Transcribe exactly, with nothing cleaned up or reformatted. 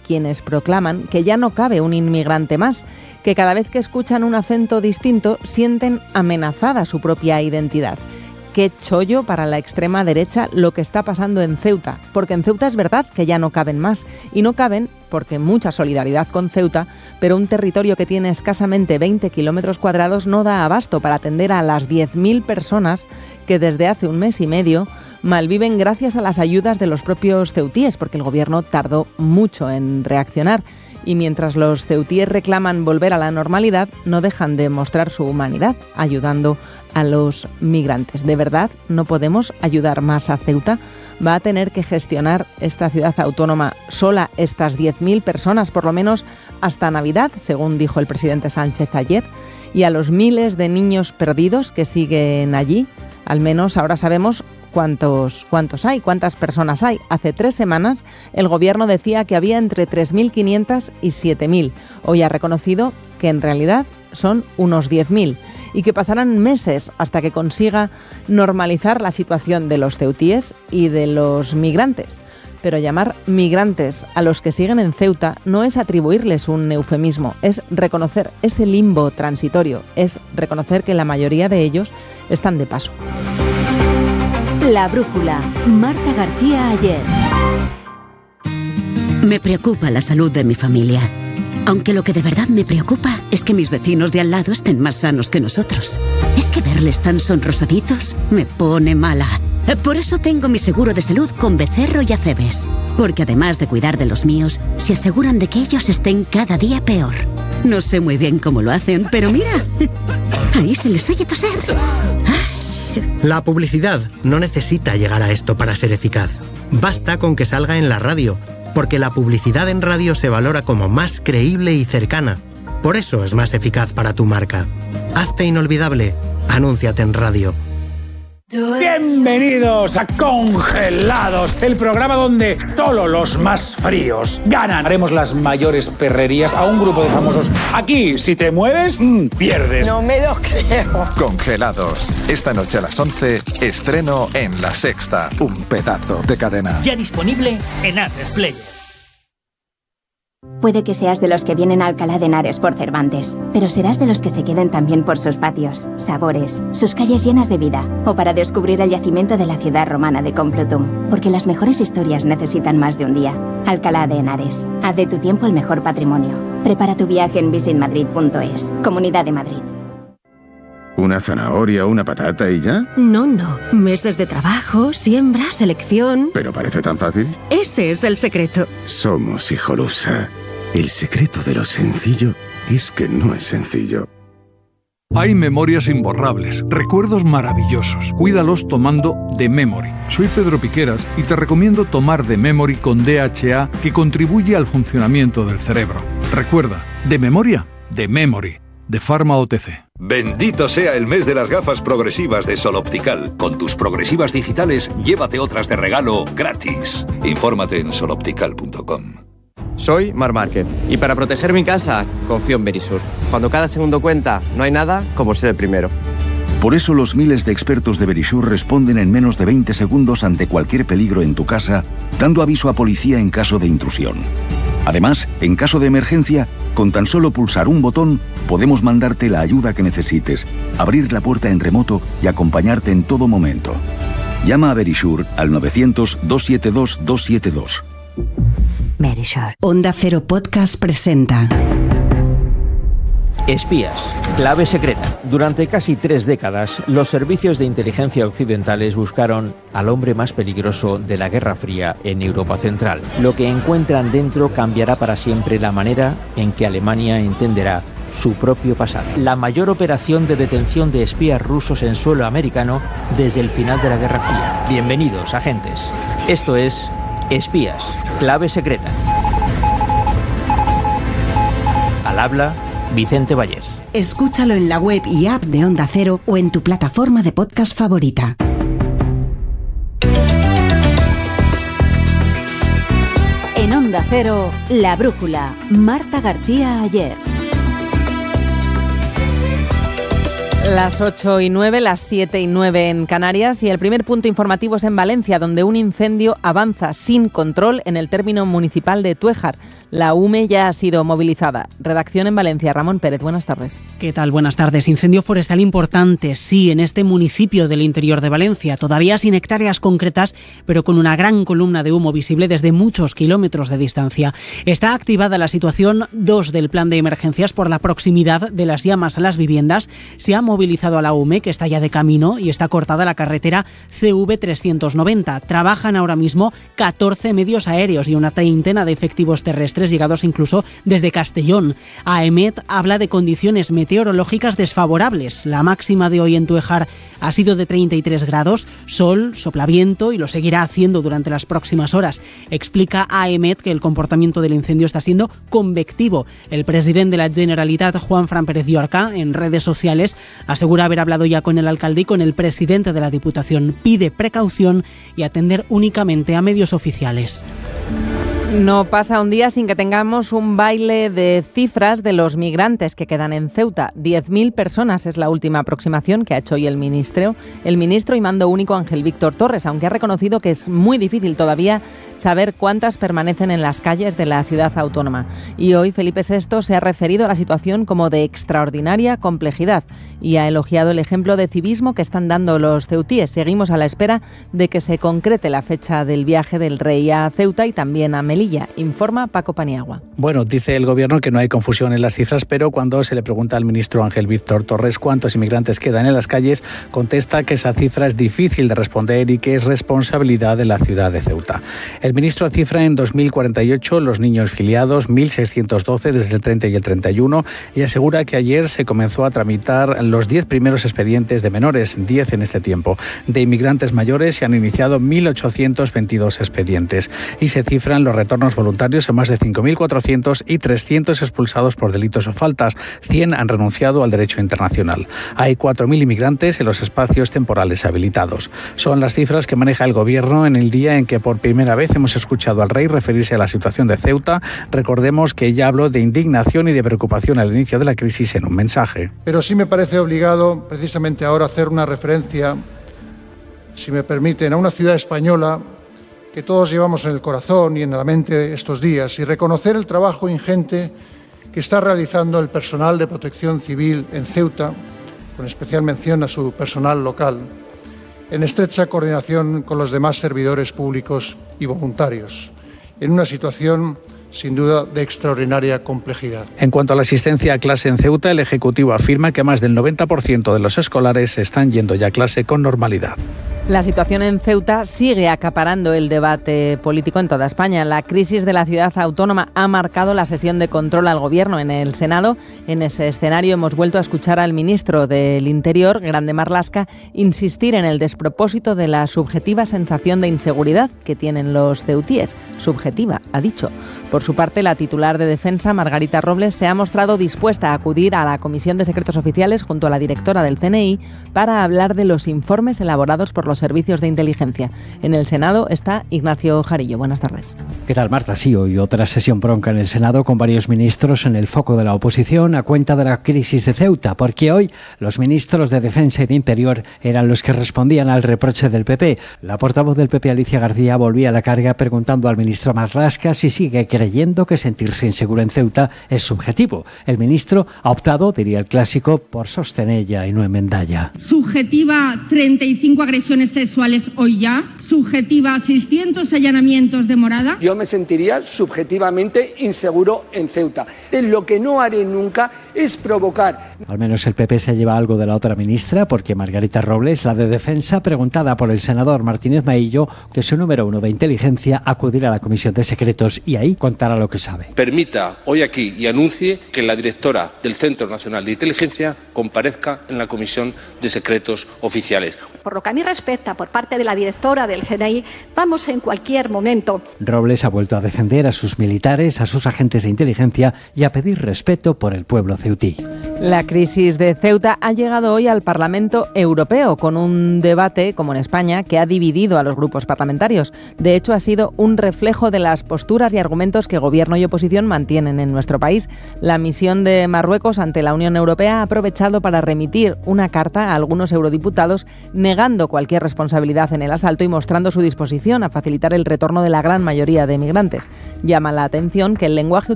quienes proclaman que ya no cabe un inmigrante más, que cada vez que escuchan un acento distinto sienten amenazada su propia identidad. Qué chollo para la extrema derecha lo que está pasando en Ceuta, porque en Ceuta es verdad que ya no caben más, y no caben porque mucha solidaridad con Ceuta, pero un territorio que tiene escasamente veinte kilómetros cuadrados no da abasto para atender a las diez mil personas que desde hace un mes y medio malviven gracias a las ayudas de los propios ceutíes, porque el gobierno tardó mucho en reaccionar. Y mientras los ceutíes reclaman volver a la normalidad, no dejan de mostrar su humanidad, ayudando a los migrantes. ¿De verdad no podemos ayudar más a Ceuta? ¿Va a tener que gestionar esta ciudad autónoma sola estas diez mil personas, por lo menos hasta Navidad, según dijo el presidente Sánchez ayer? Y a los miles de niños perdidos que siguen allí, al menos ahora sabemos ¿Cuántos, ¿Cuántos hay? ¿Cuántas personas hay? Hace tres semanas el gobierno decía que había entre tres mil quinientas y siete mil. Hoy ha reconocido que en realidad son unos diez mil y que pasarán meses hasta que consiga normalizar la situación de los ceutíes y de los migrantes. Pero llamar migrantes a los que siguen en Ceuta no es atribuirles un eufemismo, es reconocer ese limbo transitorio, es reconocer que la mayoría de ellos están de paso. La Brújula, Marta García Ayer. Me preocupa la salud de mi familia. Aunque lo que de verdad me preocupa es que mis vecinos de al lado estén más sanos que nosotros. Es que verles tan sonrosaditos me pone mala. Por eso tengo mi seguro de salud con Becerro y Acebes. Porque además de cuidar de los míos, se aseguran de que ellos estén cada día peor. No sé muy bien cómo lo hacen, pero mira, ahí se les oye toser. La publicidad no necesita llegar a esto para ser eficaz. Basta con que salga en la radio, porque la publicidad en radio se valora como más creíble y cercana. Por eso es más eficaz para tu marca. Hazte inolvidable. Anúnciate en radio. Bienvenidos a Congelados, el programa donde solo los más fríos ganan. Haremos las mayores perrerías a un grupo de famosos. Aquí, si te mueves, mmm, pierdes. No me lo creo. Congelados. Esta noche a las once, estreno en La Sexta. Un pedazo de cadena. Ya disponible en Atresplayer. Puede que seas de los que vienen a Alcalá de Henares por Cervantes, pero serás de los que se queden también por sus patios, sabores, sus calles llenas de vida, o para descubrir el yacimiento de la ciudad romana de Complutum, porque las mejores historias necesitan más de un día. Alcalá de Henares, haz de tu tiempo el mejor patrimonio. Prepara tu viaje en visit madrid punto es, Comunidad de Madrid. ¿Una zanahoria o una patata y ya? No, no. Meses de trabajo, siembra, selección... ¿Pero parece tan fácil? Ese es el secreto. Somos Hijolusa. El secreto de lo sencillo es que no es sencillo. Hay memorias imborrables, recuerdos maravillosos. Cuídalos tomando The Memory. Soy Pedro Piqueras y te recomiendo tomar The Memory con D H A, que contribuye al funcionamiento del cerebro. Recuerda, de memoria, The Memory, de Pharma O T C. Bendito sea el mes de las gafas progresivas de Sol Optical. Con tus progresivas digitales, llévate otras de regalo gratis. Infórmate en sol optical punto com. Soy Mar Márquez y para proteger mi casa confío en Verisur. Cuando cada segundo cuenta, no hay nada como ser el primero. Por eso los miles de expertos de Verisur responden en menos de veinte segundos ante cualquier peligro en tu casa, dando aviso a policía en caso de intrusión. Además, en caso de emergencia, con tan solo pulsar un botón, podemos mandarte la ayuda que necesites, abrir la puerta en remoto y acompañarte en todo momento. Llama a Verisur al novecientos, doscientos setenta y dos, doscientos setenta y dos. Verisur. Onda Cero Podcast presenta Espías, clave secreta. Durante casi tres décadas, los servicios de inteligencia occidentales buscaron al hombre más peligroso de la Guerra Fría en Europa Central. Lo que encuentran dentro cambiará para siempre la manera en que Alemania entenderá su propio pasado. La mayor operación de detención de espías rusos en suelo americano desde el final de la Guerra Fría. Bienvenidos, agentes. Esto es Espías, clave secreta. Al habla, Vicente Vallés. Escúchalo en la web y app de Onda Cero o en tu plataforma de podcast favorita. En Onda Cero, La Brújula, Marta García Ayer. Las ocho y nueve, las siete y nueve en Canarias, y el primer punto informativo es en Valencia, donde un incendio avanza sin control en el término municipal de Tuéjar. La U M E ya ha sido movilizada. Redacción en Valencia, Ramón Pérez, buenas tardes. ¿Qué tal? Buenas tardes. Incendio forestal importante, sí, en este municipio del interior de Valencia, todavía sin hectáreas concretas, pero con una gran columna de humo visible desde muchos kilómetros de distancia. Está activada la situación dos del plan de emergencias por la proximidad de las llamas a las viviendas. Se ha movilizado a la U M E, que está ya de camino, y está cortada la carretera C V trescientos noventa. Trabajan ahora mismo catorce medios aéreos y una treintena de efectivos terrestres llegados incluso desde Castellón. AEMET habla de condiciones meteorológicas desfavorables. La máxima de hoy en Tuéjar ha sido de treinta y tres grados, sol, soplaviento, y lo seguirá haciendo durante las próximas horas. Explica AEMET que el comportamiento del incendio está siendo convectivo. El presidente de la Generalitat, Juan Fran Pérez Llorca, en redes sociales asegura haber hablado ya con el alcalde y con el presidente de la Diputación. Pide precaución y atender únicamente a medios oficiales. No pasa un día sin que tengamos un baile de cifras de los migrantes que quedan en Ceuta. diez mil personas es la última aproximación que ha hecho hoy el ministro, el ministro y mando único Ángel Víctor Torres, aunque ha reconocido que es muy difícil todavía saber cuántas permanecen en las calles de la ciudad autónoma. Y hoy Felipe sexto se ha referido a la situación como de extraordinaria complejidad y ha elogiado el ejemplo de civismo que están dando los ceutíes. Seguimos a la espera de que se concrete la fecha del viaje del rey a Ceuta y también a Melilla, informa Paco Paniagua. Bueno, dice el gobierno que no hay confusión en las cifras, pero cuando se le pregunta al ministro Ángel Víctor Torres cuántos inmigrantes quedan en las calles, contesta que esa cifra es difícil de responder y que es responsabilidad de la ciudad de Ceuta. El ministro cifra en dos mil cuarenta y ocho los niños filiados, mil seiscientos doce desde el treinta y el treinta y uno, y asegura que ayer se comenzó a tramitar los diez primeros expedientes de menores, diez en este tiempo. De inmigrantes mayores se han iniciado mil ochocientos veintidós expedientes y se cifran los retornos voluntarios en más de cinco mil cuatrocientos y trescientos expulsados por delitos o faltas. cien han renunciado al derecho internacional. Hay cuatro mil inmigrantes en los espacios temporales habilitados. Son las cifras que maneja el gobierno en el día en que por primera vez hemos escuchado al rey referirse a la situación de Ceuta. Recordemos que ella habló de indignación y de preocupación al inicio de la crisis en un mensaje. Pero sí me parece obligado precisamente ahora hacer una referencia, si me permiten, a una ciudad española que todos llevamos en el corazón y en la mente estos días, y reconocer el trabajo ingente que está realizando el personal de protección civil en Ceuta, con especial mención a su personal local, en estrecha coordinación con los demás servidores públicos y voluntarios, en una situación sin duda de extraordinaria complejidad. En cuanto a la asistencia a clase en Ceuta, el Ejecutivo afirma que más del noventa por ciento de los escolares están yendo ya a clase con normalidad. La situación en Ceuta sigue acaparando el debate político en toda España. La crisis de la ciudad autónoma ha marcado la sesión de control al Gobierno en el Senado. En ese escenario hemos vuelto a escuchar al ministro del Interior, Grande Marlaska, insistir en el despropósito de la subjetiva sensación de inseguridad que tienen los ceutíes. Subjetiva, ha dicho. Por su parte, la titular de Defensa, Margarita Robles, se ha mostrado dispuesta a acudir a la Comisión de Secretos Oficiales junto a la directora del C N I para hablar de los informes elaborados por los servicios de inteligencia. En el Senado está Ignacio Jarillo. Buenas tardes. ¿Qué tal, Marta? Sí, hoy otra sesión bronca en el Senado con varios ministros en el foco de la oposición a cuenta de la crisis de Ceuta, porque hoy los ministros de Defensa y de Interior eran los que respondían al reproche del P P. La portavoz del P P, Alicia García, volvía a la carga preguntando al ministro Marlaska si sigue creyendo que sentirse inseguro en Ceuta es subjetivo. El ministro ha optado, diría el clásico, por sostenella y no en Mendalla. Subjetiva treinta y cinco agresiones sexuales hoy ya, subjetiva seiscientos allanamientos de morada. Yo me sentiría subjetivamente inseguro en Ceuta. Lo que no haré nunca es provocar. Al menos el P P se lleva algo de la otra ministra, porque Margarita Robles, la de Defensa, preguntada por el senador Martínez Maillo, que su número uno de inteligencia, acudirá a la Comisión de Secretos y ahí contará lo que sabe. Permita hoy aquí y anuncie que la directora del Centro Nacional de Inteligencia comparezca en la Comisión de Secretos Oficiales. Por lo que a mí respecta, por parte de la directora del del C N I, vamos en cualquier momento. Robles ha vuelto a defender a sus militares, a sus agentes de inteligencia y a pedir respeto por el pueblo ceutí. La crisis de Ceuta ha llegado hoy al Parlamento Europeo con un debate, como en España, que ha dividido a los grupos parlamentarios. De hecho, ha sido un reflejo de las posturas y argumentos que Gobierno y oposición mantienen en nuestro país. La misión de Marruecos ante la Unión Europea ha aprovechado para remitir una carta a algunos eurodiputados negando cualquier responsabilidad en el asalto y mostrando su disposición a facilitar el retorno de la gran mayoría de migrantes. Llama la atención que el lenguaje